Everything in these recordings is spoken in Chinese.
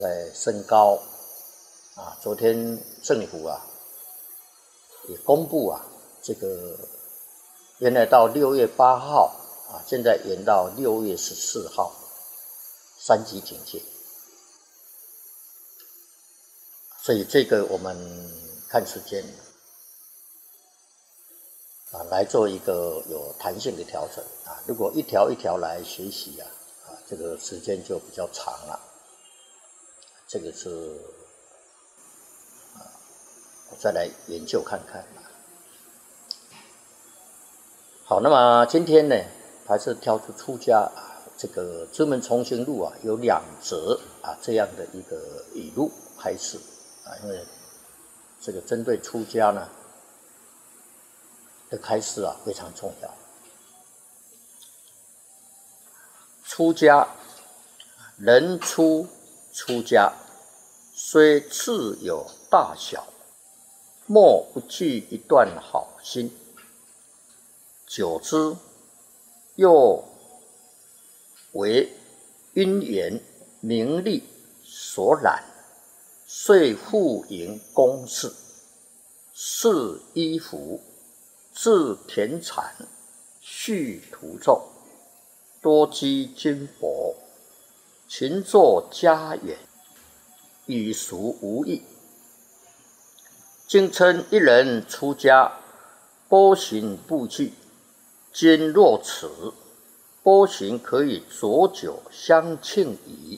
在升高昨天政府也公布这个原来到6月8号现在延到6月14号3级警戒，所以这个我们看时间来做一个有弹性的调整如果一条一条来学习这个时间就比较长了。这个是我再来研究看看。好，那么今天呢，还是挑出出家这个知门重行录有2则这样的一个语录开始因为这个针对出家呢的开示非常重要。出家，人出家，虽自有大小，莫不具一段好心。久之，又为因缘名利所染，遂复营公事，饰衣服，置田产，续土纣，多积金帛，勤作家园，与俗无异。经称一人出家，波行不去，今若此，波行可以浊酒相庆矣。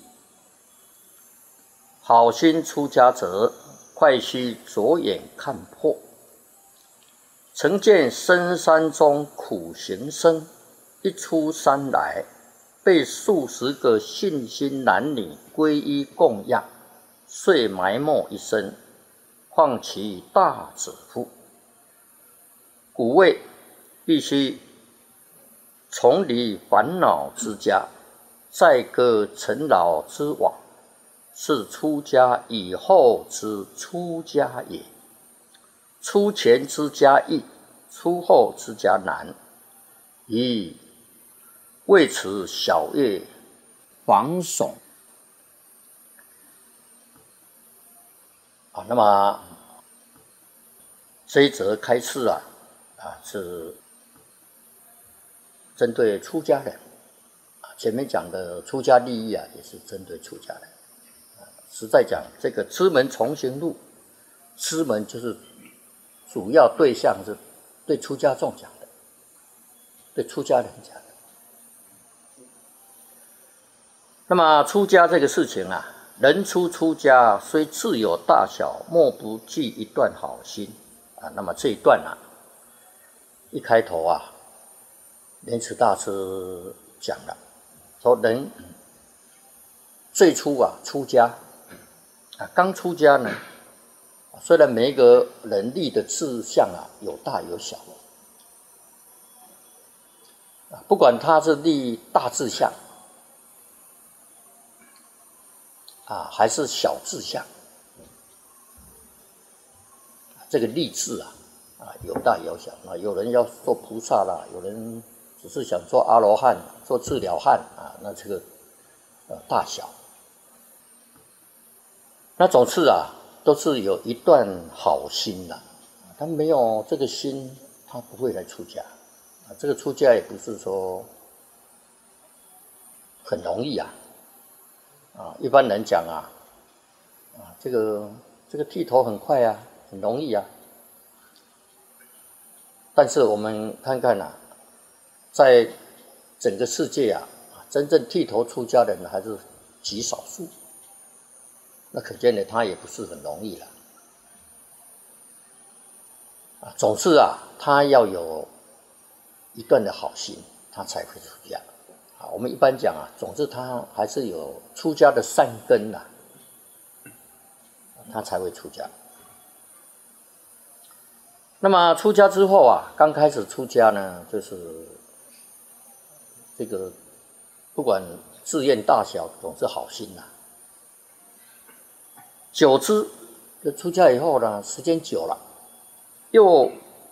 好心出家者，快须着眼看破。曾见深山中苦行僧，一出山来，被数十个信心男女皈依供养，遂埋没一生，况其大子乎？故谓必须从离烦恼之家，载歌尘劳之往，是出家以后之出家也。出前之家易，出后之家难。以为此小业防耸那么这一则开示是针对出家人前面讲的出家利益也是针对出家人实在讲这个知门重行录，知门就是主要对象是对出家众讲的，对出家人讲的。那么出家这个事情人出家，虽自有大小，莫不具一段好心那么这一段一开头莲池大师讲了，说人最初出家刚出家呢，虽然每一个人立的志向有大有小不管他是立大志向还是小志向这个立志有大有小有人要做菩萨啦，有人只是想做阿罗汉，做治疗汉那这个大小那总是都是有一段好心他没有这个心，他不会来出家这个出家也不是说很容易一般人讲这个剃头很快很容易但是我们看看在整个世界真正剃头出家的人还是极少数，那可见呢他也不是很容易了总是他要有一段的好心，他才会出家我们一般讲总之他还是有出家的善根他才会出家。那么出家之后刚开始出家呢，就是这个不管志愿大小，总是好心久之，出家以后呢，时间久了，又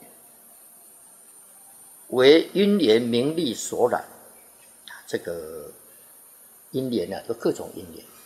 为因缘名利所染，这个因缘就各种因缘